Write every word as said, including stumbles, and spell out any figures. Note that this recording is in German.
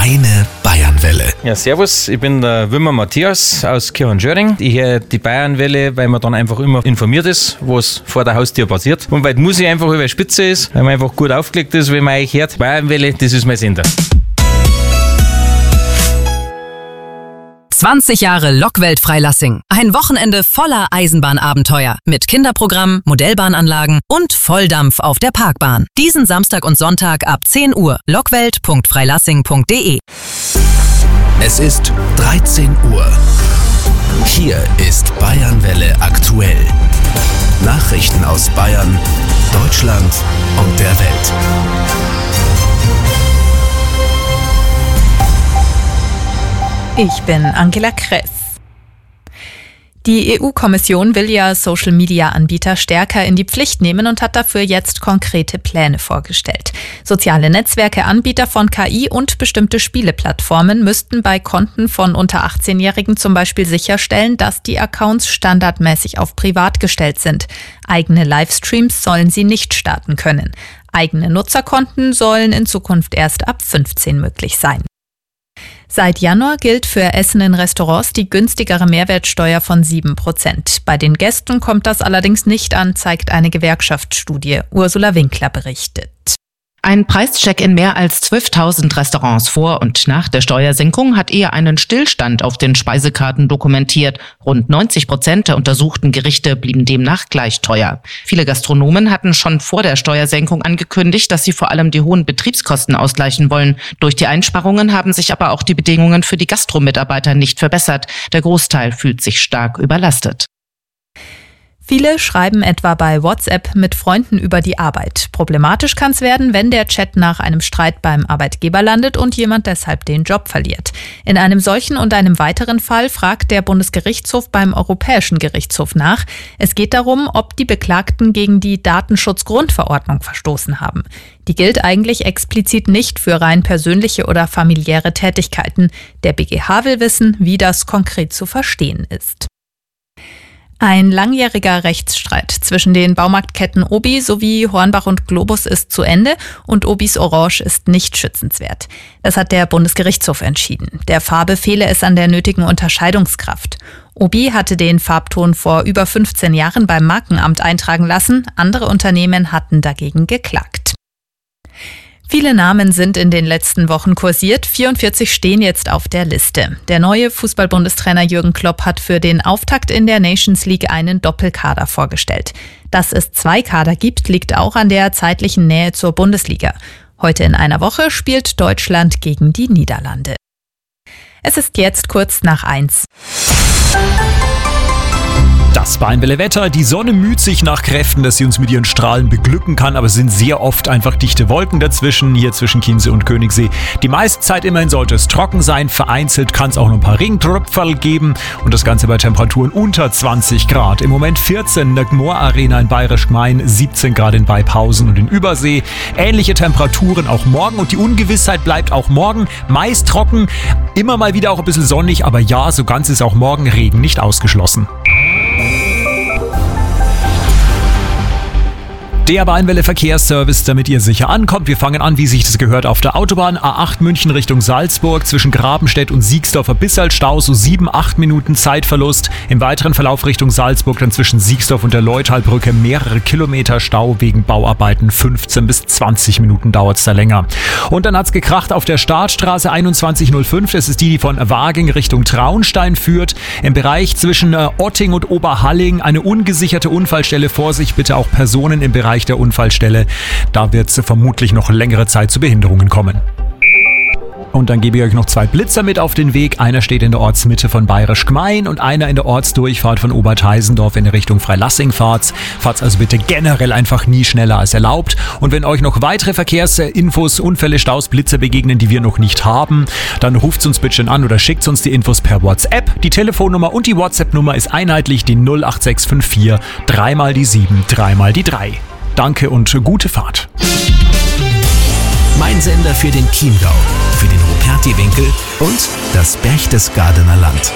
Deine Bayernwelle. Ja, servus, ich bin der Wimmer Matthias aus Kirchhorn-Schöring. Ich höre die Bayernwelle, weil man dann einfach immer informiert ist, was vor der Haustür passiert. Und weil die Musik einfach über Spitze ist, weil man einfach gut aufgelegt ist, wenn man euch hört. Bayernwelle, das ist mein Sender. zwanzig Jahre Lokwelt Freilassing. Ein Wochenende voller Eisenbahnabenteuer. Mit Kinderprogramm, Modellbahnanlagen und Volldampf auf der Parkbahn. Diesen Samstag und Sonntag ab zehn Uhr. lockwelt punkt freilassing punkt de. Es ist dreizehn Uhr. Hier ist Bayernwelle aktuell. Nachrichten aus Bayern, Deutschland und der Welt. Ich bin Angela Kress. Die E U-Kommission will ja Social-Media-Anbieter stärker in die Pflicht nehmen und hat dafür jetzt konkrete Pläne vorgestellt. Soziale Netzwerke, Anbieter von K I und bestimmte Spieleplattformen müssten bei Konten von unter achtzehnjährigen zum Beispiel sicherstellen, dass die Accounts standardmäßig auf privat gestellt sind. Eigene Livestreams sollen sie nicht starten können. Eigene Nutzerkonten sollen in Zukunft erst ab fünfzehn möglich sein. Seit Januar gilt für Essen in Restaurants die günstigere Mehrwertsteuer von sieben Prozent. Bei den Gästen kommt das allerdings nicht an, zeigt eine Gewerkschaftsstudie. Ursula Winkler berichtet. Ein Preischeck in mehr als zwölftausend Restaurants vor und nach der Steuersenkung hat eher einen Stillstand auf den Speisekarten dokumentiert. Rund neunzig Prozent der untersuchten Gerichte blieben demnach gleich teuer. Viele Gastronomen hatten schon vor der Steuersenkung angekündigt, dass sie vor allem die hohen Betriebskosten ausgleichen wollen. Durch die Einsparungen haben sich aber auch die Bedingungen für die Gastromitarbeiter nicht verbessert. Der Großteil fühlt sich stark überlastet. Viele schreiben etwa bei WhatsApp mit Freunden über die Arbeit. Problematisch kann es werden, wenn der Chat nach einem Streit beim Arbeitgeber landet und jemand deshalb den Job verliert. In einem solchen und einem weiteren Fall fragt der Bundesgerichtshof beim Europäischen Gerichtshof nach. Es geht darum, ob die Beklagten gegen die Datenschutzgrundverordnung verstoßen haben. Die gilt eigentlich explizit nicht für rein persönliche oder familiäre Tätigkeiten. Der B G H will wissen, wie das konkret zu verstehen ist. Ein langjähriger Rechtsstreit zwischen den Baumarktketten Obi sowie Hornbach und Globus ist zu Ende und Obis Orange ist nicht schützenswert. Das hat der Bundesgerichtshof entschieden. Der Farbe fehle es an der nötigen Unterscheidungskraft. Obi hatte den Farbton vor über fünfzehn Jahren beim Markenamt eintragen lassen. Andere Unternehmen hatten dagegen geklagt. Viele Namen sind in den letzten Wochen kursiert, vierundvierzig stehen jetzt auf der Liste. Der neue Fußball-Bundestrainer Jürgen Klopp hat für den Auftakt in der Nations League einen Doppelkader vorgestellt. Dass es zwei Kader gibt, liegt auch an der zeitlichen Nähe zur Bundesliga. Heute in einer Woche spielt Deutschland gegen die Niederlande. Es ist jetzt kurz nach eins. Das Bayernwelle Wetter. Die Sonne müht sich nach Kräften, dass sie uns mit ihren Strahlen beglücken kann, aber es sind sehr oft einfach dichte Wolken dazwischen, hier zwischen Chiemsee und Königssee. Die meiste Zeit immerhin sollte es trocken sein, vereinzelt kann es auch noch ein paar Regentröpferl geben und das Ganze bei Temperaturen unter zwanzig Grad. Im Moment vierzehn in der Gmor Arena in Bayerisch Gmein, siebzehn Grad in Weihausen und in Übersee. Ähnliche Temperaturen auch morgen und die Ungewissheit bleibt auch morgen. Meist trocken, immer mal wieder auch ein bisschen sonnig, aber ja, so ganz ist auch morgen Regen nicht ausgeschlossen. Der Bayernwelle Verkehrsservice, damit ihr sicher ankommt. Wir fangen an, wie sich das gehört, auf der Autobahn A acht München Richtung Salzburg zwischen Grabenstedt und Siegsdorfer Bisserl Stau, so sieben, acht Minuten Zeitverlust. Im weiteren Verlauf Richtung Salzburg dann zwischen Siegsdorf und der Leutalbrücke mehrere Kilometer Stau wegen Bauarbeiten. fünfzehn bis zwanzig Minuten dauert es da länger. Und dann hat's gekracht auf der Startstraße einundzwanzig null fünf. Das ist die, die von Waging Richtung Traunstein führt. Im Bereich zwischen Otting und Oberhalling eine ungesicherte Unfallstelle. Vorsicht bitte auch Personen im Bereich der Unfallstelle. Da wird es vermutlich noch längere Zeit zu Behinderungen kommen. Und dann gebe ich euch noch zwei Blitzer mit auf den Weg. Einer steht in der Ortsmitte von Bayerisch Gmein und einer in der Ortsdurchfahrt von Oberteisendorf in Richtung Freilassing fahrt. Fahrt also bitte generell einfach nie schneller als erlaubt. Und wenn euch noch weitere Verkehrsinfos, Unfälle, Staus, Blitze begegnen, die wir noch nicht haben, dann ruft uns bitte schon an oder schickt uns die Infos per WhatsApp. Die Telefonnummer und die WhatsApp-Nummer ist einheitlich die null acht sechs fünf vier, dreimal die sieben, dreimal die drei. Danke und gute Fahrt. Mein Sender für den Chiemgau, für den Ruperti-Winkel und das Berchtesgadener Land.